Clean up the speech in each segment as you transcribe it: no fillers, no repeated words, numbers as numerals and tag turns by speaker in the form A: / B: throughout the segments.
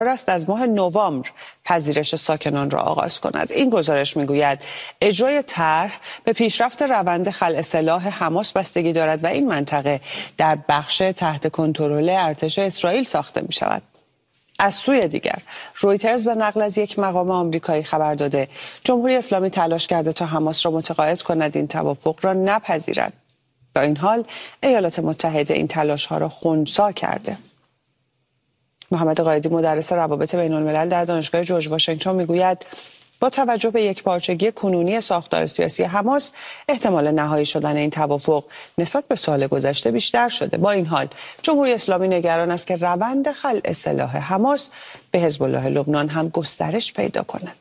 A: است از ماه نوامبر پذیرش ساکنان را آغاز کند. این گزارش میگوید اجرای طرح به پیشرفت روند خلع سلاح حماس بستگی دارد و این منطقه در بخش تحت کنترل ارتش اسرائیل ساخته می شود. از سوی دیگر رویترز به نقل از یک مقام آمریکایی خبر داده جمهوری اسلامی تلاش کرده تا حماس را متقاعد کند این توافق را نپذیرد. با این حال ایالات متحده این تلاش ها را خنثی کرده. محمد قائدی مدرس روابط بین الملل در دانشگاه جورج واشنگتن میگوید با توجه به یکپارچگی کنونی ساختار سیاسی حماس احتمال نهایی شدن این توافق نسبت به سال گذشته بیشتر شده. با این حال جمهوری اسلامی نگران است که روند خلع سلاح حماس به حزب الله لبنان هم گسترش پیدا کند.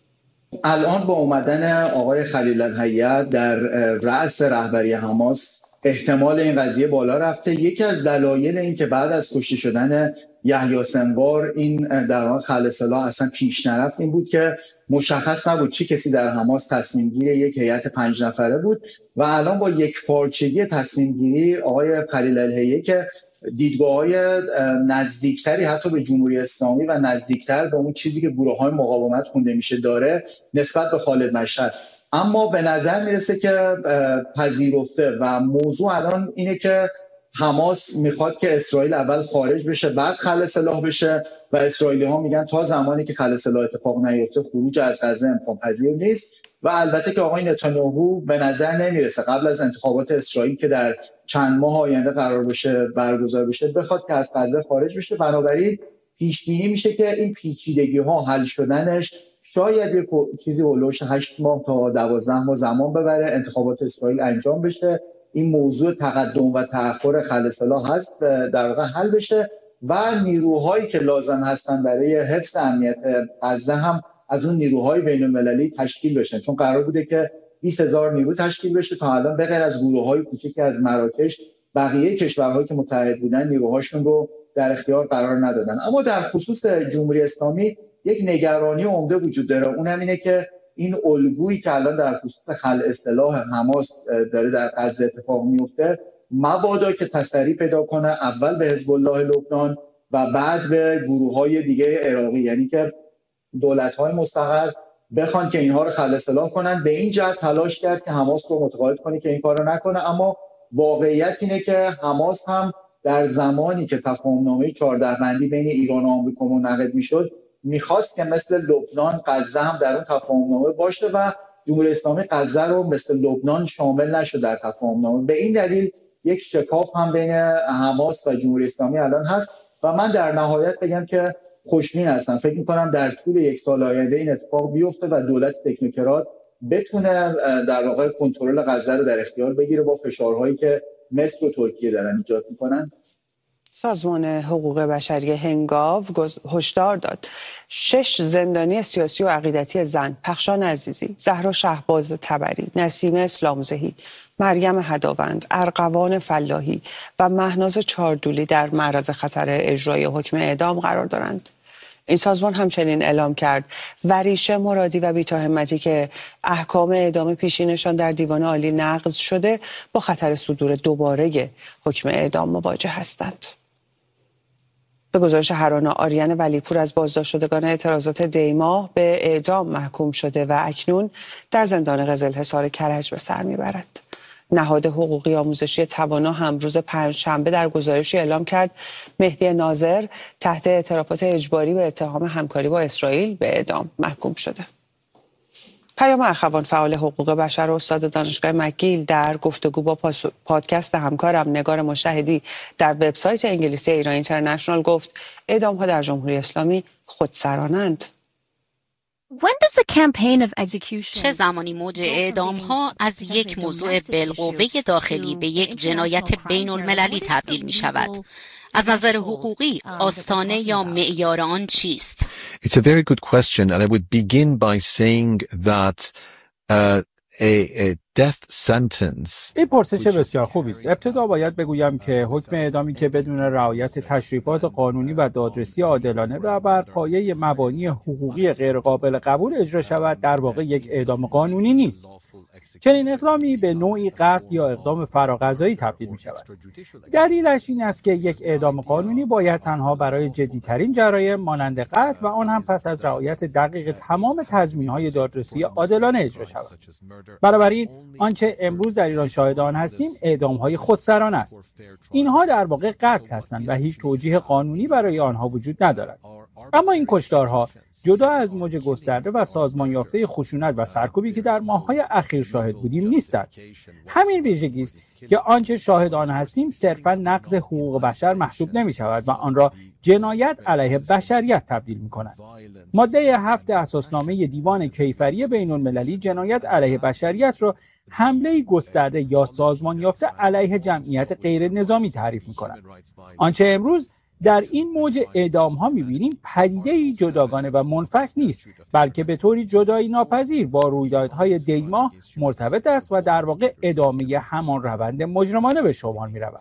B: الان با اومدن آقای خلیل الحیه در رأس رهبری حماس احتمال این قضیه بالا رفته. یکی از دلایل این که بعد از کشته شدن یحیی سنوار این در واقع خلع سلاح اصلا پیش نرفت این بود که مشخص نبود چه کسی در حماس تصمیم گیر یک هیئت 5 نفره بود و الان با یک پارچگی تصمیم گیری آقای خلیل الحیه که دیدگاه‌های نزدیکتری حتی به جمهوری اسلامی و نزدیکتر به اون چیزی که گروه‌های مقاومت خونده میشه داره نسبت به خالد مشهد، اما به نظر میرسه که پذیرفته و موضوع الان اینه که حماس میخواد که اسرائیل اول خارج بشه بعد خلع سلاح بشه و اسرائیلی ها میگن تا زمانی که خلع سلاح اتفاق نیفته خروج از غزه امکان پذیر نیست. و البته که آقای نتانیاهو به نظر نمیرسه قبل از انتخابات اسرائیل که در چند ماه آینده قرار بشه برگزار بشه بخواد که از غزه خارج بشه. بنابراین پیش بینی میشه که این پیچیدگی ها حل شدنش شاید یک چیزی هولوش 8 ماه تا 12 ماه زمان ببره، انتخابات اسرائیل انجام بشه، این موضوع تقدم و تأخر خلع سلاح هست در واقع حل بشه و نیروهایی که لازم هستن برای حفظ امنیت غزه هم از اون نیروهای بین المللی تشکیل بشن، چون قرار بوده که 20,000 نیرو تشکیل بشه. تا الان به غیر از گروه‌های کوچیکی از مراکش بقیه کشورهایی که متحد بودن نیروهاشون رو در اختیار قرار ندادن. اما در خصوص جمهوری اسلامی یک نگرانی عمده وجود داره، اونم اینه که این الگویی که الان در خصوص خلع سلاح حماس داره در غزه اتفاق میفته مبادا که تسری پیدا کنه اول به حزب الله لبنان و بعد به گروه‌های دیگه عراقی، یعنی که دولت‌های مستقل بخوان که اینها رو خلع سلاح کنن. به این جهت تلاش کرد که حماس رو متقاعد کنه که این کارو نکنه، اما واقعیت اینه که حماس هم در زمانی که تفاهم‌نامه 14 بندی بین ایران و آمریکا منعقد میشد میخواست که مثل لبنان غزه هم در اون تفاهم‌نامه باشه و جمهوری اسلامی غزه رو مثل لبنان شامل نشد در تفاهم‌نامه. به این دلیل یک شکاف هم بین حماس و جمهوری اسلامی الان هست و من در نهایت بگم که خوشبین هستم. فکر می‌کنم در طول یک سال آینده این اتفاق بیفته و دولت تکنوکرات بتونه در واقع کنترل غزه رو در اختیار بگیره با فشارهایی که مصر و ترکیه دارن ایجاد می‌کنن.
A: سازمان حقوق بشری هنگاو هشدار داد 6 زندانی سیاسی و عقیدتی زن، پخشان عزیزی، زهرا شهباز تبری، نسیم اسلامزهی، مریم هداوند، ارغوان فلاحی و مهناز چاردولی در معرض خطر اجرای حکم اعدام قرار دارند. این سازمان همچنین اعلام کرد وریشه مرادی و بی‌تهمتی که احکام اعدام پیشینشان در دیوان عالی نقض شده با خطر صدور دوباره حکم اعدام مواجه هستند. به گزارش هرانا آریان ولیپور از بازداشت شدگان اعتراضات دیما به اعدام محکوم شده و اکنون در زندان قزلحصار کرج به سر میبرد. نهاد حقوقی آموزشی توانا هم روز پنجشنبه در گزارشی اعلام کرد مهدی ناظر تحت اعترافات اجباری و اتهام همکاری با اسرائیل به اعدام محکوم شده. پیام اخوان فعال حقوق بشر و استاد دانشگاه مکگیل در گفتگو با پادکست همکارم نگار مجتهدی در وبسایت انگلیسی ایران اینترنشنال گفت اعدام‌ها در جمهوری اسلامی خودسرانند.
C: چه زمانی موج اعدام‌ها از یک موضوع بالقوه داخلی به یک جنایت بین المللی تبدیل می شود؟ از نظر حقوقی آستانه یا معیار آن چیست؟
D: It's a very good question and I would begin by saying that a death sentence.
E: این پرسش بسیار خوبی است. ابتدا باید بگویم که حکم اعدامی که بدون رعایت تشریفات قانونی و دادرسی عادلانه و بر پایه مبانی حقوقی غیرقابل قبول اجرا شود در واقع یک اعدام قانونی نیست. چنین اقدامی به نوعی قتل یا اقدام فراغذایی تبدیل می شود. دلیلش این است که یک اعدام قانونی باید تنها برای جدی‌ترین جرایم مانند قتل و آن هم پس از رعایت دقیق تمام تضمین‌های دادرسی عادلانه اجرا شود. بنابراین آنچه امروز در ایران شاهد آن هستیم اعدام‌های خودسرانه است. اینها در واقع قتل هستند و هیچ توجیه قانونی برای آنها وجود ندارد. اما این کشتارها جدا از موج گسترده و سازمان یافته خشونت و سرکوبی که در ماه‌های اخیر شاهد بودیم نیستند. همین ویژگی است که آنچه شاهد آن هستیم صرفاً نقض حقوق بشر محسوب نمی‌شود و آن را جنایت علیه بشریت تبدیل می‌کند. ماده 7 اساسنامه دیوان کیفری بین‌المللی جنایت علیه بشریت را حمله گسترده یا سازمان یافته علیه جمعیت غیر نظامی تعریف می‌کند. آنچه امروز در این موج اعدام‌ها می‌بینیم پدیده‌ای جداگانه و منفک نیست، بلکه به طوری جدایی ناپذیر با رویدادهای دی‌ماه مرتبط است و در واقع ادامه همان روند مجرمانه به شمار می‌رود.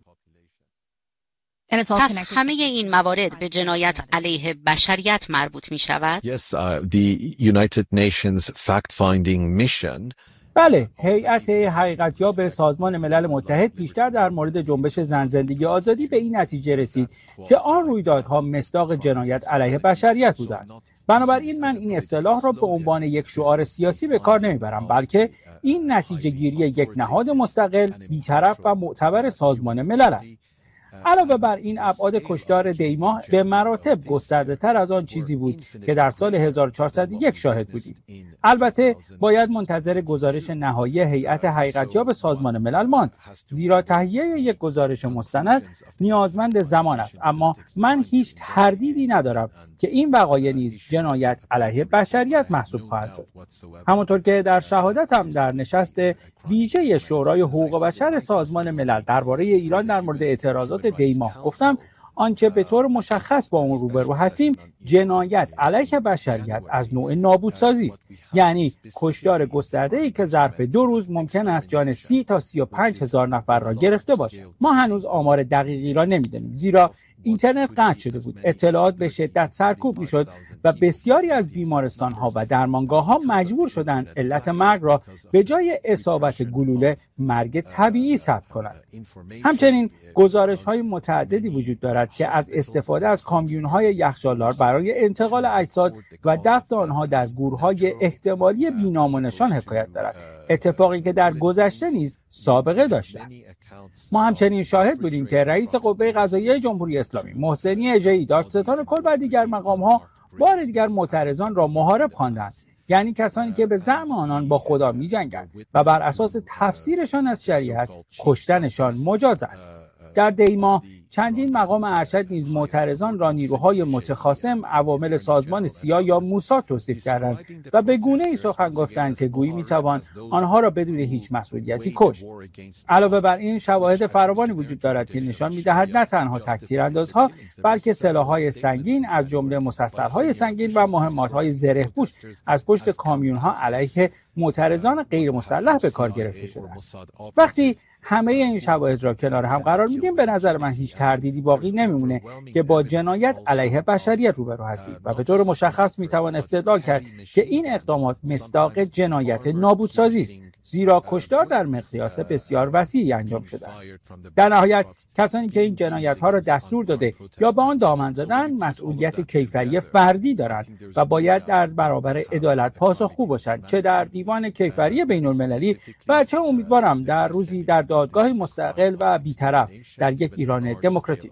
C: پس همه این موارد به جنایت علیه بشریت مربوط می‌شود؟
D: Yes, the United Nations fact-finding mission.
E: بله، هیئت حقیقتیاب سازمان ملل متحد پیشتر در مورد جنبش زن زندگی آزادی به این نتیجه رسید که آن رویدادها مصداق جنایت علیه بشریت بودند. بنابراین من این اصطلاح را به عنوان یک شعار سیاسی به کار نمیبرم، بلکه این نتیجه گیری یک نهاد مستقل، بی‌طرف و معتبر سازمان ملل است. علاوه بر این ابعاد کشتار دی‌ماه به مراتب گسترده تر از آن چیزی بود که در سال 1401 شاهد بودیم. البته باید منتظر گزارش نهایی هیئت حقیقتیاب سازمان ملل ماند، زیرا تهیه یک گزارش مستند نیازمند زمان است، اما من هیچ تردیدی ندارم که این وقایع نیز جنایت علیه بشریت محسوب خواهد شد. همانطور که در شهادتم در نشست ویژه شورای حقوق بشر سازمان ملل درباره ایران در مورد اعتراضات دی‌ماه گفتم، آنچه به طور مشخص با اون روبرو هستیم جنایت علیه بشریت از نوع نابودسازی است، یعنی کشتار گسترده‌ای که ظرف 2 روز ممکن است جان 30 تا 35 هزار نفر را گرفته باشد. ما هنوز آمار دقیقی را نمی‌دانیم، زیرا اینترنت قطع شده بود، اطلاعات به شدت سرکوب می‌شد و بسیاری از بیمارستان‌ها و درمانگاه‌ها مجبور شدند علت مرگ را به جای اصابت گلوله مرگ طبیعی ثبت کنند. همچنین گزارش‌های متعددی وجود دارد که از استفاده از کامیون‌های یخچالدار برای انتقال اجساد و دفن آنها در گورهای احتمالی بی‌نام و نشان حکایت دارد، اتفاقی که در گذشته نیز سابقه داشته است. ما همچنین شاهد بودیم که رئیس قوه قضاییه جمهوری اسلامی محسنی اژه‌ای، دادستان کل و دیگر مقام‌ها بار دیگر معترضان را محارب خواندند، یعنی کسانی که به زعم آنان با خدا می‌جنگند و بر اساس تفسیرشان از شریعت کشتنشان مجاز است. در دی‌ماه چندین مقام ارشد نیز معترضان را نیروهای متخاصم عوامل سازمان سیا یا موساد توصیف کردند و به گونه‌ای سخن گفتند که گویی می‌توان آنها را بدون هیچ مسئولیتی کشت. علاوه بر این شواهد فراوانی وجود دارد که نشان می‌دهد نه تنها تک‌تیراندازها بلکه سلاح‌های سنگین از جمله مسلسل‌های سنگین و مهمات‌های زره‌پوش از پشت کامیون‌ها علیه معترضان غیر مسلح به کار گرفته شده است. وقتی همه این شواهد را کنار هم قرار میدیم به نظر من هیچ تردیدی باقی نمیمونه که با جنایت علیه بشریت روبرو هستیم و به طور مشخص میتوان استدلال کرد که این اقدامات مصداق جنایت نابودسازی است، زیرا کشتار در مقیاس بسیار وسیعی انجام شده است. در نهایت کسانی که این جنایت‌ها را دستور داده یا به آن دامن زدند مسئولیت کیفری فردی دارند و باید در برابر عدالت پاسخگو باشند، چه در دیوان کیفری بین‌المللی و چه امیدوارم در روزی در دادگاهی مستقل و بی‌طرف در یک ایران دموکراتیک.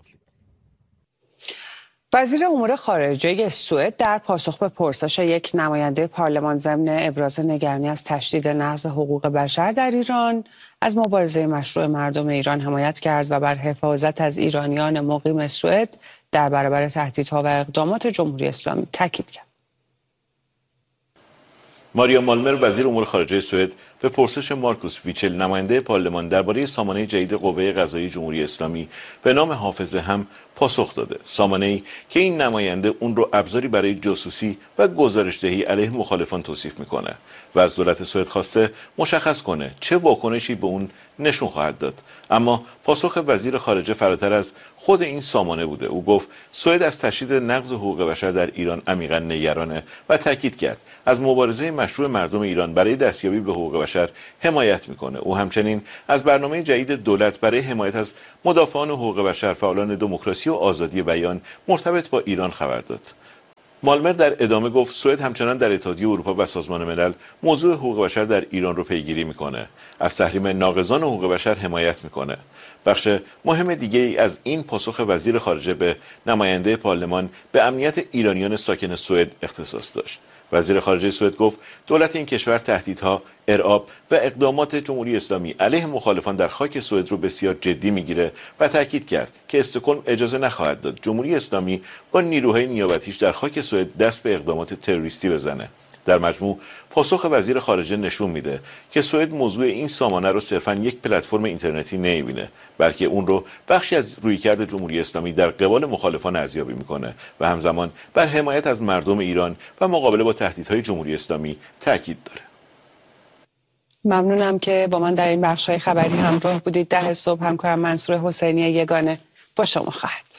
A: وزیر امور خارجه سوئد در پاسخ به پرسش یک نماینده پارلمان ضمن ابراز نگرانی از تشدید نقض حقوق بشر در ایران از مبارزه مشروع مردم ایران حمایت کرد و بر حفاظت از ایرانیان مقیم سوئد در برابر تهدیدها و اقدامات جمهوری اسلامی تاکید کرد.
F: ماریا مالمر وزیر امور خارجه سوئد به پرسش مارکوس ویچل نماینده پارلمان درباره سامانه جدید قوه قضاییه جمهوری اسلامی به نام حافظه هم پاسخ داده. سامانه‌ای که این نماینده اون رو ابزاری برای جاسوسی و گزارش‌دهی علیه مخالفان توصیف میکنه و از دولت سوئد خواسته مشخص کنه چه واکنشی به اون نشون خواهد داد. اما پاسخ وزیر خارجه فراتر از خود این سامانه بوده. او گفت سوئد از تشدید نقض حقوق بشر در ایران عمیقاً نگرانه و تاکید کرد از مبارزه مشروع مردم ایران برای دستیابی به حقوق بشر بشر حمایت میکنه. او همچنین از برنامه جدید دولت برای حمایت از مدافعان حقوق بشر، فعالان دموکراسی و آزادی بیان مرتبط با ایران خبر داد. مالمر در ادامه گفت سوئد همچنان در اتحادیه اروپا و سازمان ملل موضوع حقوق بشر در ایران رو پیگیری میکنه. از تحریم ناقضان حقوق بشر حمایت میکنه. بخش مهم دیگه ای از این پاسخ وزیر خارجه به نماینده پارلمان به امنیت ایرانیان ساکن سوئد اختصاص داشت. وزیر خارجه سوئد گفت دولت این کشور تهدیدها، ارعاب و اقدامات جمهوری اسلامی علیه مخالفان در خاک سوئد رو بسیار جدی میگیره و تاکید کرد که استکهلم اجازه نخواهد داد جمهوری اسلامی با نیروهای نیابتیش در خاک سوئد دست به اقدامات تروریستی بزنه. در مجموع پاسخ وزیر خارجه نشون میده که سوئد موضوع این سامانه رو صرفاً یک پلتفرم اینترنتی نمیبینه، بلکه اون رو بخشی از رویکرد جمهوری اسلامی در قبال مخالفان ارزیابی میکنه و همزمان بر حمایت از مردم ایران و مقابله با تهدیدهای جمهوری اسلامی تاکید داره.
A: ممنونم که با من در این بخش‌های خبری همراه بودید. 10 صبح همکارم منصور حسینی یگانه با شما خواهد.